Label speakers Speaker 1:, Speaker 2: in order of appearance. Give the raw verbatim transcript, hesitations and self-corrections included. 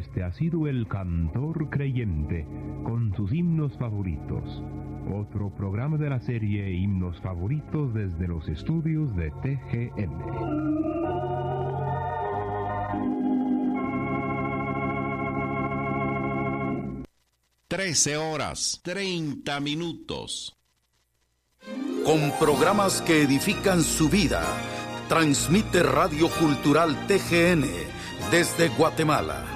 Speaker 1: Este ha sido el Cantor Creyente, con sus himnos favoritos. Otro programa de la serie Himnos Favoritos desde los estudios de T G N.
Speaker 2: Trece horas, treinta minutos.
Speaker 3: Con programas que edifican su vida, transmite Radio Cultural T G N desde Guatemala.